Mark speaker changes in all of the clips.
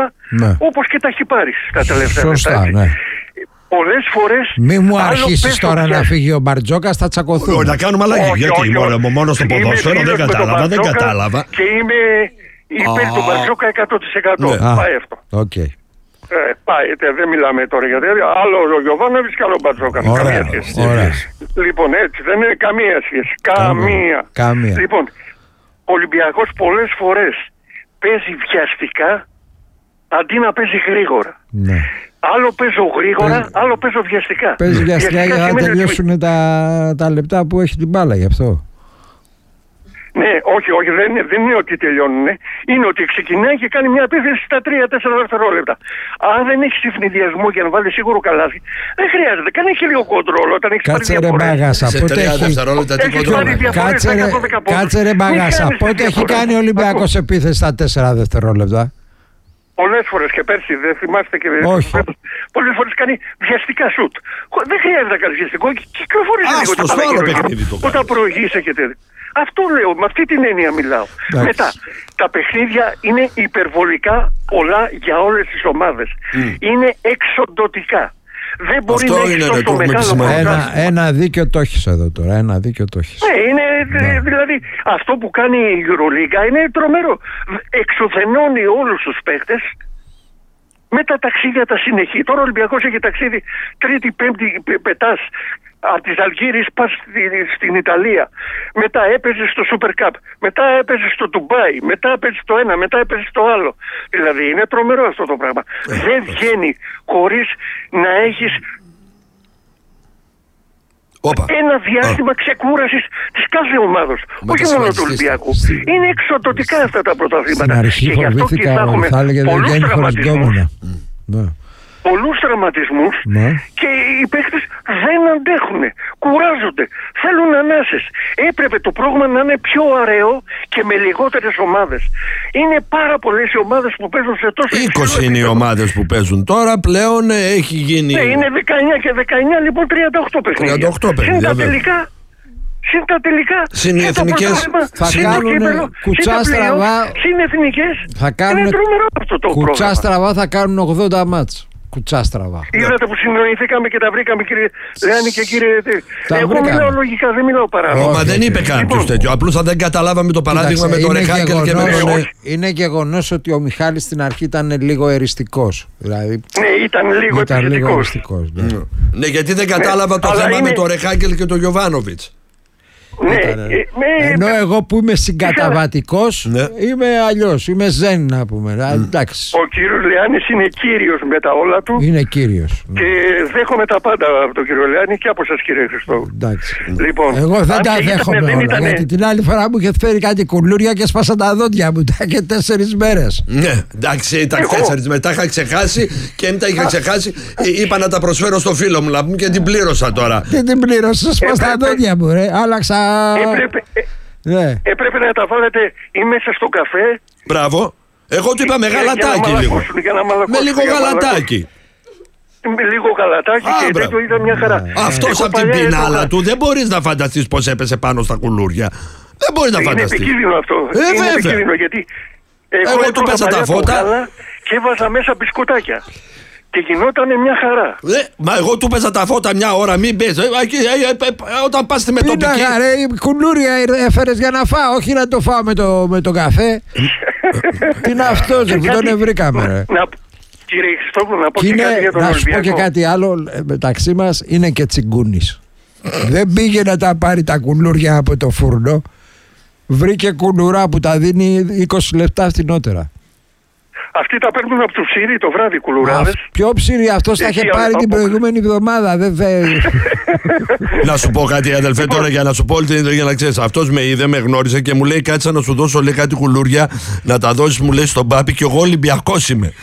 Speaker 1: ναι.
Speaker 2: όπως και τα έχει πάρει στα τελευταία λεπτά.
Speaker 1: Σωστά, ναι.
Speaker 2: Πολλές φορές.
Speaker 1: Μη μου αρχίσεις τώρα να φύγει ο Μπαρτζόκας, θα τσακωθούμε.
Speaker 3: Να κάνουμε αλλαγή. Γιατί μόνο στο ποδόσφαιρο δεν κατάλαβα.
Speaker 2: Και είμαι υπέρ του Μπαρτζόκα 100%.
Speaker 3: Ναι.
Speaker 2: Πάει αυτό.
Speaker 1: Okay.
Speaker 2: Πάει, δεν μιλάμε τώρα γιατί άλλο ο Γιωβάνοβιτς και άλλο ο Μπαρτζόκας. Καμία σχέση. Λοιπόν, έτσι δεν είναι καμία σχέση. Καμία. Λοιπόν, ο Ολυμπιακός πολλές φορές παίζει βιαστικά αντί να παίζει γρήγορα.
Speaker 1: Ναι.
Speaker 2: Άλλο παίζω γρήγορα, άλλο παίζω βιαστικά.
Speaker 1: Παίζει βιαστικά για να τελειώσουν τα λεπτά που έχει την μπάλα, γι' αυτό.
Speaker 2: Ναι, όχι, δεν είναι ότι τελειώνουν. Είναι ότι ξεκινάει και κάνει μια επίθεση στα 3-4 δευτερόλεπτα. Αν δεν έχει ευνηδιασμό για να βάλει σίγουρο καλάθι, δεν χρειάζεται. Κάνει και λίγο κοντρόλ όταν έχει πάρει διαφορές.
Speaker 1: Κάτσε ρε Μπαγάσα, πότε πότε έχει κάνει ο Ολυμπιακός επίθεση στα 4 δευτερόλεπτα?
Speaker 2: Πολλές φορές και πέρσι, δεν θυμάστε και πολλές φορές κάνει βιαστικά σουτ. Δεν χρειάζεται να κάνει βιαστικό και κυκλοφορίζει λίγο όταν προηγείσαι και τέτοια. Αυτό λέω, με αυτή την έννοια μιλάω. Μετά, τα παιχνίδια είναι υπερβολικά πολλά για όλες τις ομάδες. Είναι εξοντωτικά. Δεν μπορεί
Speaker 3: αυτό
Speaker 2: να έχει τόσο μεγάλο
Speaker 1: πρωτάθλημα. Ένα δίκιο το έχεις εδώ τώρα. Ναι,
Speaker 2: είναι, δηλαδή αυτό που κάνει η Euroliga είναι τρομερό. Εξουθενώνει όλους τους παίκτες με τα ταξίδια τα συνεχή. Τώρα ο Ολυμπιακός έχει ταξίδι Τρίτη-Πέμπτη, πετάς από τις Αλγύρης πας στην Ιταλία. Μετά έπαιζε στο Super Cup. Μετά έπαιζε στο Ντουμπάι. Μετά έπαιζε το ένα. Μετά έπαιζε το άλλο. Δηλαδή είναι τρομερό αυτό το πράγμα. Δεν βγαίνει χωρίς να έχεις ένα διάστημα ξεκούρασης της κάθε ομάδος. Όχι μόνο του Ολυμπιακού. Είναι εξωτικά αυτά τα πρωταθλήματα.
Speaker 1: Στην αρχή φοβήθηκα, θα έλεγε δεν βγαίνει χωρίς γκόμενα.
Speaker 2: Πολλούς τραυματισμούς και οι παίκτες δεν αντέχουν, κουράζονται, θέλουν ανάσες. Έπρεπε το πρόγραμμα να είναι πιο αραιό και με λιγότερες ομάδες. Είναι πάρα πολλές οι ομάδες που παίζουν σε τόσο
Speaker 3: 20 είναι οι ομάδες που παίζουν τώρα, πλέον έχει γίνει.
Speaker 2: Ναι, είναι 19 και 19, λοιπόν 38 παιχνίδια.
Speaker 3: 38 παιχνίδια.
Speaker 2: Συν τα τελικά.
Speaker 3: Συν οι εθνικές.
Speaker 1: Θα κάνουν κουτσά στραβά.
Speaker 2: Συν εθνικές. Είναι τρομερό αυτό το πρόγραμμα.
Speaker 1: Κουτσά στραβά θα κάνουν 80 μάτς. Κουτσάστραβα.
Speaker 2: Είδατε που συνοηθήκαμε και τα βρήκαμε, κύριε Λεάνη και κύριε. Εγώ μιλάω λογικά, δεν μιλάω παράδειγμα.
Speaker 3: Μα δεν είπε κάποιος τέτοιο. Απλώς δεν καταλάβαμε το παράδειγμα με τον Ρεχάκελ και με τον.
Speaker 1: Είναι γεγονός ότι ο Μιχάλης στην αρχή ήταν λίγο εριστικός. Δηλαδή,
Speaker 2: ναι, ήταν λίγο εριστικός.
Speaker 3: Ναι, γιατί δεν κατάλαβα το θέμα με τον Ρεχάκελ και τον Γιοβάνοβιτς.
Speaker 1: Ενώ εγώ που είμαι συγκαταβατικός είμαι αλλιώς, είμαι ζεν να πούμε. Εντάξει.
Speaker 2: Ο κύριος Λεάνης είναι κύριος με τα όλα του.
Speaker 1: Είναι κύριος.
Speaker 2: Και δέχομαι τα πάντα από τον κύριο Λεάνη και από σας κύριε Χριστό.
Speaker 1: Εντάξει.
Speaker 2: Λοιπόν,
Speaker 1: εγώ δεν τα δέχομαι όλα, γιατί την άλλη φορά μου είχε φέρει κάτι κουλούρια και σπάσα τα δόντια μου και 4 μέρες.
Speaker 3: Ναι, εντάξει, ήταν 4 μετά είχα ξεχάσει και μετά είχα ξεχάσει. Είπα να τα προσφέρω στο φίλο μου να πούμε και την πλήρωσα τώρα.
Speaker 1: Και την πλήρωσα, σπάσα τα δόντια μου ρε, άλλαξα.
Speaker 2: Έπρεπε να τα βάλετε ή μέσα στο καφέ.
Speaker 3: Μπράβο. Εγώ του είπα με γαλατάκι λίγο. Με λίγο γαλατάκι.
Speaker 2: Με λίγο γαλατάκι και τέτοιο ήταν μια χαρά.
Speaker 3: Αυτός από την πινάλα του δεν μπορείς να φανταστείς πως έπεσε πάνω στα κουλούρια. Δεν μπορείς να φανταστείς.
Speaker 2: Είναι επικίνδυνο αυτό. Είναι επικίνδυνο γιατί
Speaker 3: εγώ του πέσα τα φώτα
Speaker 2: και έβαζα μέσα μπισκοτάκια. Και γινότανε μια χαρά.
Speaker 3: Μα εγώ του πέσα τα φώτα μια ώρα, μην πες. Όταν πας στη μετοπική.
Speaker 1: Πίναγα ρε, κουλούρια έφερες για να φάω, όχι να το φάω με το καφέ. Τι είναι αυτό, δεν τον βρήκαμε ρε.
Speaker 2: Κύριε Χριστόφλου, να πω και κάτι για τον Ολυμπιακό.
Speaker 1: Να σου πω και κάτι άλλο μεταξύ μας, είναι και τσιγκούνης. Δεν πήγε να τα πάρει τα κουλούρια από το φούρνο. Βρήκε κουλουρά που τα δίνει 20 λεπτά φτηνότερα.
Speaker 2: Αυτοί τα παίρνουν από το ψήρι το βράδυ, κουλουράδες.
Speaker 1: Ποιο ψήρι, αυτός τα είχε πάρει την προηγούμενη εβδομάδα.
Speaker 3: Να σου πω κάτι, αδελφέ, τώρα για να σου πω για να ξέρεις. Αυτός με είδε, με γνώρισε και μου λέει κάτσε να σου δώσω λέει, κάτι κουλούρια να τα δώσεις, μου λέει στον Πάπη και εγώ Ολυμπιακός είμαι.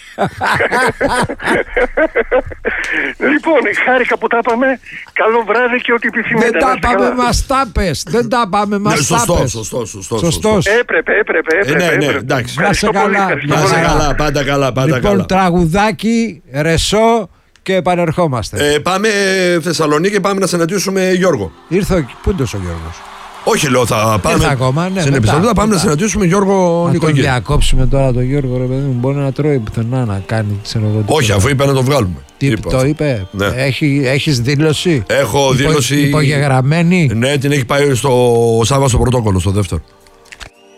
Speaker 2: Λοιπόν, χάρηκα που τα είπαμε. Καλό βράδυ και ό,τι επιθυμείτε.
Speaker 1: Δεν τα πάμε, μας τα πες. Δεν τα πάμε, μας τα πες.
Speaker 3: Σωστός.
Speaker 2: Έπρεπε.
Speaker 3: Ναι, εντάξει.
Speaker 1: Να σε καλά.
Speaker 3: Πάντα καλά.
Speaker 1: Λοιπόν, τραγουδάκι, ρεσό και επανερχόμαστε.
Speaker 3: Πάμε Θεσσαλονίκη και πάμε να συναντήσουμε Γιώργο.
Speaker 1: Ήρθε, πού είναι ο Γιώργος?
Speaker 3: Όχι, λέω, θα πάμε.
Speaker 1: Ακόμα, ναι,
Speaker 3: στην επιστολή θα πάμε να συναντήσουμε Γιώργο Νικογύρη.
Speaker 1: Να τον διακόψουμε τώρα τον Γιώργο, ρε παιδί μου. Μπορεί να τρώει πουθενά να κάνει ξενοδοχείο.
Speaker 3: Όχι, αφού είπε να το βγάλουμε.
Speaker 1: Το είπε.
Speaker 3: Ναι.
Speaker 1: Έχεις δήλωση.
Speaker 3: Έχω δήλωση.
Speaker 1: Υπογεγραμμένη.
Speaker 3: Ναι, την έχει πάει στο Σάββα στο πρωτόκολλο, στο δεύτερο.